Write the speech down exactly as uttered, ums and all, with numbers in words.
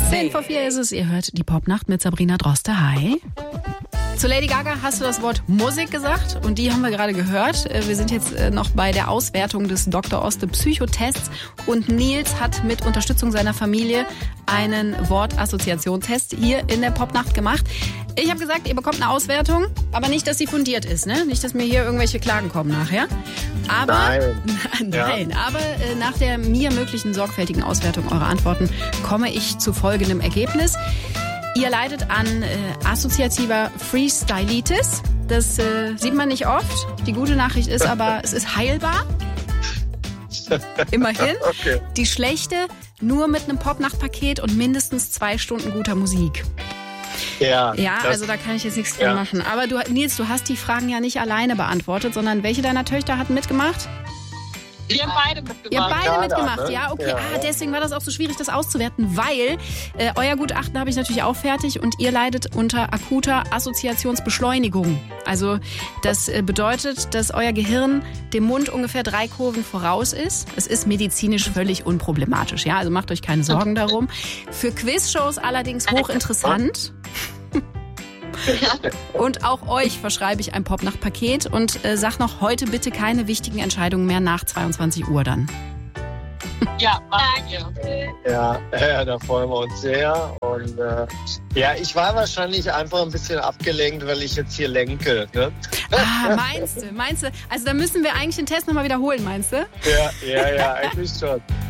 zehn vor vier ist es. Ihr hört die Popnacht mit Sabrina Droste. Hi. Zu Lady Gaga hast du das Wort Musik gesagt und die haben wir gerade gehört. Wir sind jetzt noch bei der Auswertung des Doktor Oste Psychotests und Nils hat mit Unterstützung seiner Familie einen Wortassoziationstest hier in der Popnacht gemacht. Ich habe gesagt, ihr bekommt eine Auswertung, aber nicht, dass sie fundiert ist, ne? Nicht, dass mir hier irgendwelche Klagen kommen nachher. Aber, nein, nein, ja. aber äh, nach der mir möglichen sorgfältigen Auswertung eurer Antworten komme ich zu folgendem Ergebnis. Ihr leidet an äh, assoziativer Freestylitis. Das äh, sieht man nicht oft. Die gute Nachricht ist aber, es ist heilbar. Immerhin. Okay. Die schlechte, nur mit einem Popnachtpaket und mindestens zwei Stunden guter Musik. Ja, ja das, also da kann ich jetzt nichts dran ja. machen. Aber du, Nils, du hast die Fragen ja nicht alleine beantwortet, sondern welche deiner Töchter hatten mitgemacht? Wir haben beide mitgemacht. Ihr habt beide Ja, mitgemacht, ne? ja, okay. Ja. Ah, deswegen war das auch so schwierig, das auszuwerten, weil äh, euer Gutachten habe ich natürlich auch fertig und ihr leidet unter akuter Assoziationsbeschleunigung. Also das äh, bedeutet, dass euer Gehirn dem Mund ungefähr drei Kurven voraus ist. Es ist medizinisch völlig unproblematisch, ja, also macht euch keine Sorgen darum. Für Quizshows allerdings hochinteressant. Und auch euch verschreibe ich ein Popnacht-Paket und äh, sag noch heute bitte keine wichtigen Entscheidungen mehr nach zweiundzwanzig Uhr dann. Ja, machen wir. Ja, ja, da freuen wir uns sehr. Und äh, ja, ich war wahrscheinlich einfach ein bisschen abgelenkt, weil ich jetzt hier lenke. Ne? Ah, meinst du, meinst du? Also da müssen wir eigentlich den Test nochmal wiederholen, meinst du? Ja, ja, ja, eigentlich schon.